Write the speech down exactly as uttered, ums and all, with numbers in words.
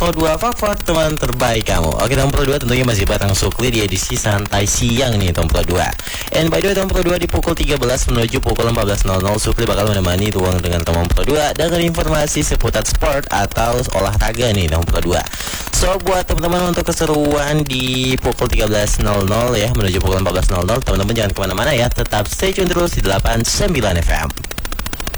Pro dua favorit teman terbaik kamu. Oke, Tom Pro dua tentunya masih bareng Sukli di edisi santai siang nih Tom Pro dua. And by the way, Tom Pro dua di pukul tiga belas menuju pukul empat belas nol nol Sukli bakal menemani ruang dengan Tom Pro dua dengan informasi seputar sport atau olahraga nih Tom Pro dua. So buat teman-teman untuk keseruan di pukul tiga belas nol nol ya menuju pukul empat belas nol nol, teman-teman jangan kemana-mana ya, tetap stay tune terus di delapan puluh sembilan F M.